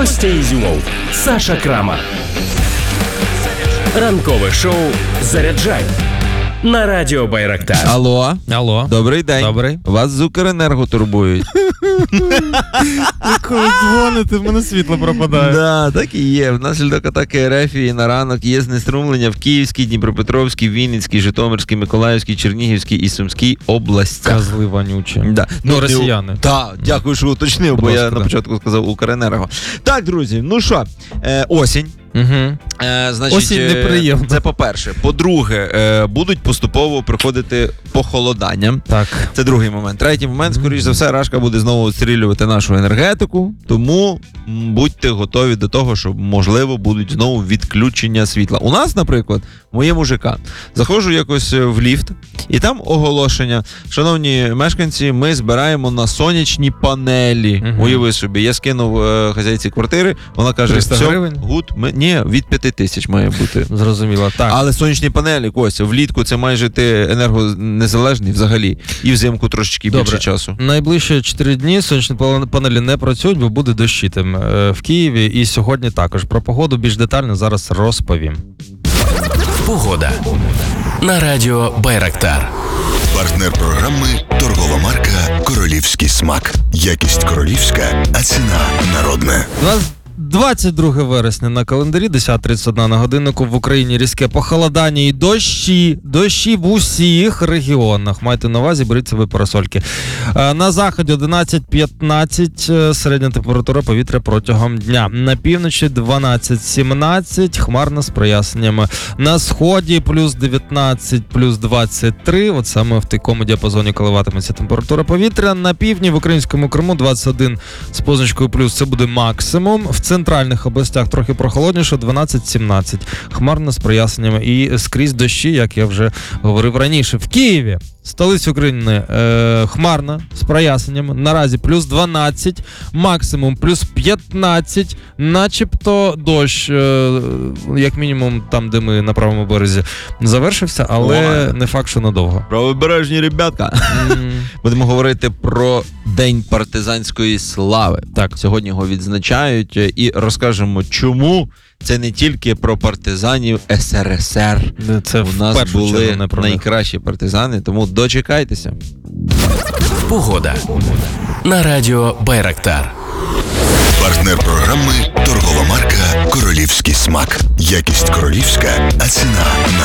Костя Ізюмов, Саша Крама. Ранкове шоу «Заряджай» на радіо Байрактар. Алло. Алло. Добрий день. Добрий. Вас з Укренерго турбують. Коли дзвоните, в мене світло пропадає. Да, так і є. Внаслідок атаки РФ на ранок є знеструмлення в Київській, Дніпропетровській, Вінницькій, Житомирській, Миколаївській, Чернігівській і Сумській областях. Козли вонючі. Да. Ну, росіяни. Так, дякую, що уточнив, бо я на початку сказав Укренерго. Так, друзі, ну що, осінь. Угу. Значить, Осінь неприємна. Це по-перше. По-друге, будуть поступово приходити похолодання. Так. Це другий момент. Третій момент, скоріш за все, Рашка буде знову відстрілювати нашу енергетику, тому будьте готові до того, що, можливо, будуть знову відключення світла. У нас, наприклад, в моєму ЖК, заходжу якось в ліфт, і там оголошення. Шановні мешканці, ми збираємо на сонячні панелі. Уяви собі, я скинув хазяйці квартири, вона каже, 300 все, гривень? гуд, ні, від 5000 має бути. Зрозуміло, так. Але сонячні панелі, Костя, влітку це майже ти енергонезалежний взагалі, і взимку трошечки більше часу. Найближчі 4 дні сонячні панелі не працюють, бо буде дощитим в Києві і сьогодні також. Про погоду більш детально зараз розповім. Погода на радіо Байрактар. Партнер програми – торгова марка «Королівський смак». Якість королівська, а ціна народна. 22 вересня на календарі, 10:31 на годиннику. В Україні різке похолодання і дощі в усіх регіонах. Майте на увазі, беріть собі парасольки. На заході 11-15 середня температура повітря протягом дня. На півночі 12-17, хмарно з проясненнями. На сході плюс 19, плюс 23, от саме в такому діапазоні коливатиметься температура повітря. На півдні в українському Криму 21 з позначкою плюс, це буде максимум. В центральних областях трохи прохолодніше, 12-17. Хмарно з проясненнями і скрізь дощі, як я вже говорив раніше. В Києві, столиці України, хмарно з проясненнями. Наразі плюс 12, максимум плюс 15. Начебто дощ, як мінімум там, де ми на правому березі, завершився, але не факт, що надовго. Правобережні ребятка. Будемо говорити про День партизанської слави. Так, сьогодні його відзначають і розкажемо, чому це не тільки про партизанів СРСР. Це у нас були найкращі партизани, тому дочекайтеся. Погода на радіо Байрактар. Партнер програми – торгова марка «Королівський смак». Якість королівська, а ціна